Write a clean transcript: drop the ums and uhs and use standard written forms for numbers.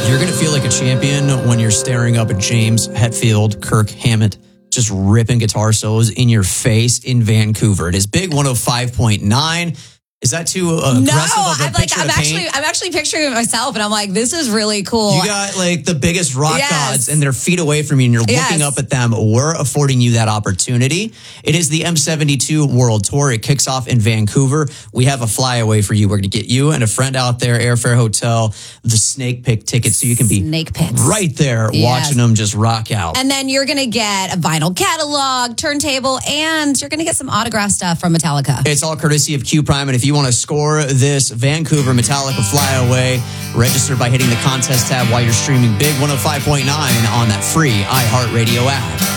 You're going to feel like a champion when you're staring up at James Hetfield, Kirk Hammett, just ripping guitar solos in your face in Vancouver. It is Big 105.9. Is that too aggressive of a picture to paint? I'm actually picturing it myself, and I'm like, this is really cool. You got like the biggest rock gods, and they're feet away from you, and you're looking up at them. We're affording you that opportunity. It is the M72 World Tour. It kicks off in Vancouver. We have a flyaway for you. We're going to get you and a friend out there, airfare, hotel, the Snake Pit ticket, so you can be right there watching them just rock out. And then you're going to get a vinyl catalog, turntable, and you're going to get some autograph stuff from Metallica. It's all courtesy of Q Prime, and if you want to score this Vancouver Metallica flyaway, register by hitting the contest tab while you're streaming Big 105.9 on that free iHeartRadio app.